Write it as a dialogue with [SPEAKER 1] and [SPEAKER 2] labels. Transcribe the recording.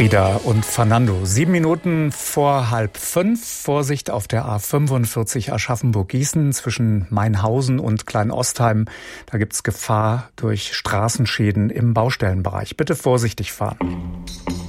[SPEAKER 1] Frieda und Fernando. 7 Minuten vor 4:30. Vorsicht auf der A45 Aschaffenburg-Gießen zwischen Mainhausen und Kleinostheim. Da gibt's Gefahr durch Straßenschäden im Baustellenbereich. Bitte vorsichtig fahren.